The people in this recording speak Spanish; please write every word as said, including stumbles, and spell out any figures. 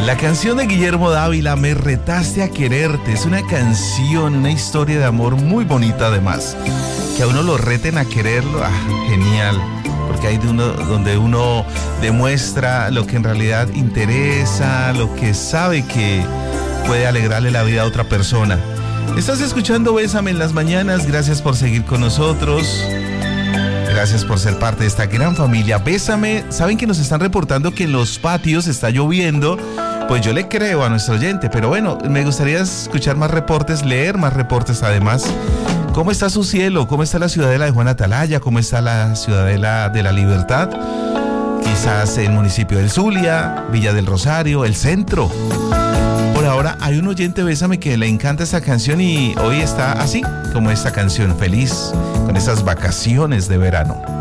La canción de Guillermo Dávila, Me retaste a quererte, es una canción, una historia de amor muy bonita además. Que a uno lo reten a quererlo, ah, genial. Porque hay de uno, donde uno demuestra lo que en realidad interesa, lo que sabe que puede alegrarle la vida a otra persona. Estás escuchando Bésame en las mañanas, gracias por seguir con nosotros. Gracias por ser parte de esta gran familia. Bésame, saben que nos están reportando que en los patios está lloviendo. Pues yo le creo a nuestro oyente, pero bueno, me gustaría escuchar más reportes, leer más reportes además. ¿Cómo está su cielo? ¿Cómo está la ciudadela de Juan Atalaya? ¿Cómo está la ciudadela de la Libertad? Quizás el municipio del Zulia, Villa del Rosario, el centro. Por ahora hay un oyente, Bésame, que le encanta esta canción y hoy está así como esta canción, feliz con esas vacaciones de verano.